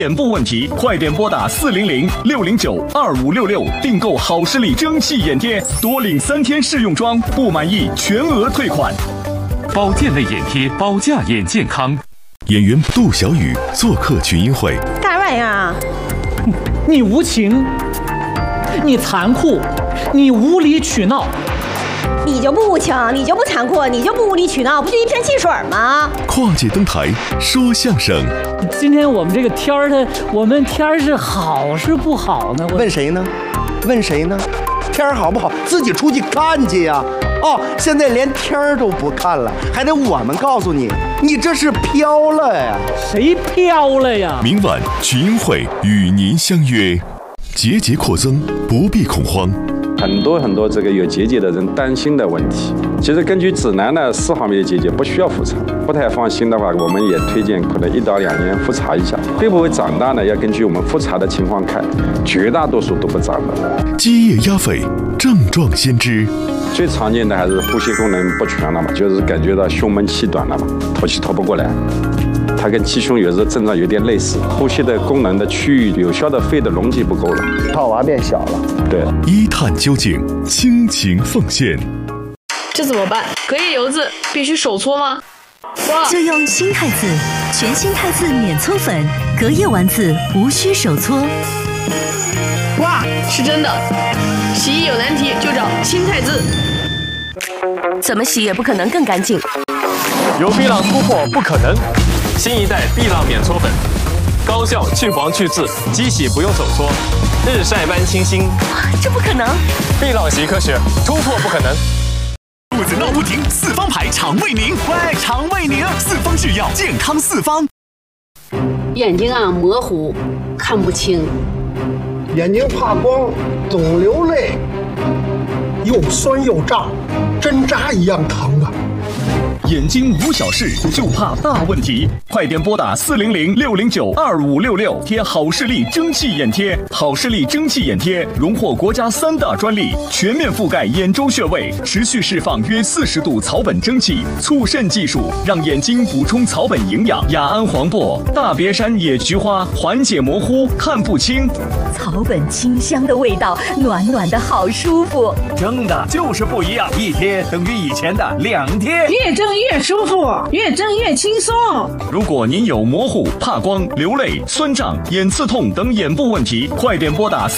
眼部问题，快点拨打400-609-2566订购好视力蒸汽眼贴，多领3天试用装，不满意全额退款。 保健类眼贴，保价眼健康。 演员杜小雨做客群英会。 干玩意儿啊？ 你无情，你残酷，你无理取闹。 你就不无情，你就不残酷，你就不无理取闹，不就一片汽水吗？ 跨界登台说相声。 今天我们这个天儿，我们天儿是好是不好呢？ 问谁呢？问谁呢？天儿好不好，自己出去看去呀！哦，现在连天儿都不看了，还得我们告诉你，你这是飘了呀！ 谁飘了呀？ 明晚群英会与您相约，结节扩增，不必恐慌。 很多这个有结节的人担心的问题，其实根据指南呢，4毫米的结节不需要复查，不太放心的话，我们也推荐可能1到2年复查一下，会不会长大呢？要根据我们复查的情况看，绝大多数都不长的。 积液压肺，症状先知。 最常见的还是呼吸功能不全了嘛，就是感觉到胸闷气短了嘛，透气透不过来。它跟气胸有时候症状有点类似，呼吸的功能的区域，有效的肺的容积不够了， 套娃变小了。 对， 一探究竟，倾情奉献。 这怎么办？隔夜油渍必须手搓吗？ 就用新汰渍，全新汰渍免搓粉，隔夜丸子无需手搓。 哇，是真的！洗衣有难题就找新汰渍。 怎么洗也不可能更干净。 有碧朗突破不可能，新一代碧朗免搓粉，高效去黄去渍，机洗不用手搓，日晒般清新。 这不可能！ 碧朗洗科学，突破不可能。 肚子闹不停，四方牌肠胃宁，喂，肠胃宁，四方制药，健康四方。 眼睛啊模糊，看不清。 眼睛怕光，总流泪，又酸又胀，针扎一样疼啊！ 眼睛无小事，就怕大问题。快点拨打400-609-2566贴好视力蒸汽眼贴。好视力蒸汽眼贴荣获国家3大专利，全面覆盖眼周穴位，持续释放约40度草本蒸汽，促渗技术让眼睛补充草本营养。雅安黄柏、大别山野菊花缓解模糊看不清。 草本清香的味道，暖暖的好舒服。 蒸的就是不一样，一贴等于以前的2贴。 越蒸越舒服，越蒸越轻松。 如果您有模糊、怕光、流泪、酸胀、眼刺痛等眼部问题，快点拨打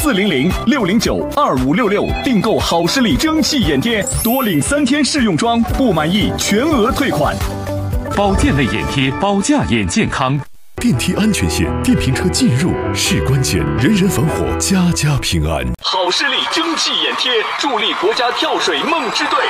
400-609-2566订购好视力蒸汽眼贴，多领3天试用装，不满意全额退款。 保健类眼贴，保价眼健康。 电梯安全线，电瓶车进入是关键，人人防火，家家平安。 好视力蒸汽眼贴，助力国家跳水梦之队。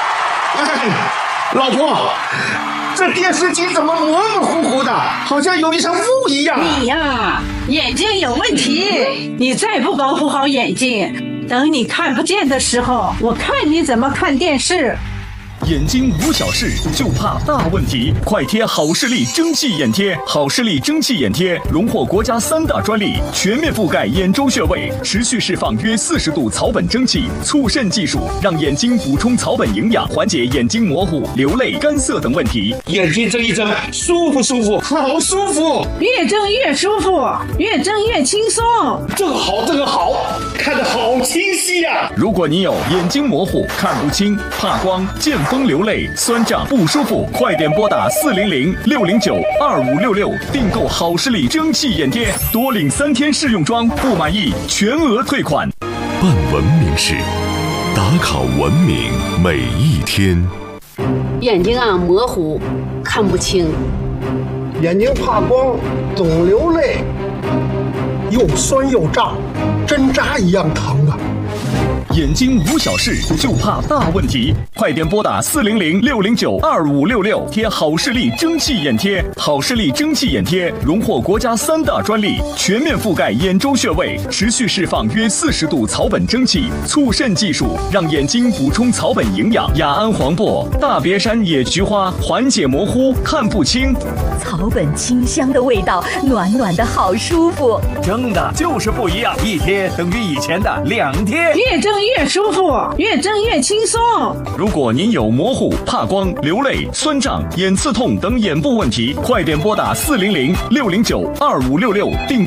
老婆，这电视机怎么模模糊糊的，好像有一层雾一样。 你呀，眼睛有问题，你再不保护好眼睛，等你看不见的时候，我看你怎么看电视。 眼睛无小事，就怕大问题。快贴好视力蒸汽眼贴。好视力蒸汽眼贴荣获国家3大专利，全面覆盖眼周穴位，持续释放约40度草本蒸汽，促渗技术让眼睛补充草本营养，缓解眼睛模糊、流泪、干涩等问题。 眼睛睁一睁，舒服舒服，好舒服。 越睁越舒服，越睁越轻松。 这个好，这个好，看得好清晰呀！ 如果你有眼睛模糊、看不清、怕光、见风流泪、酸胀不舒服，快点拨打400-609-2566订购好视力蒸汽眼贴，多领3天试用装，不满意全额退款。 办文明事，打卡文明每一天。 眼睛啊模糊，看不清。 眼睛怕光，总流泪，又酸又胀，针扎一样疼啊！ 眼睛无小事，就怕大问题。快点拨打400-609-2566贴好视力蒸汽眼贴。好视力蒸汽眼贴荣获国家3大专利，全面覆盖眼周穴位，持续释放约40度草本蒸汽，促渗技术让眼睛补充草本营养。雅安黄柏、大别山野菊花缓解模糊看不清。 草本清香的味道，暖暖的好舒服。 蒸的就是不一样，一贴等于以前的2贴。 越蒸越舒服，越睁越轻松。 如果您有模糊、怕光、流泪、酸胀、眼刺痛等眼部问题，快点拨打400-609-2566订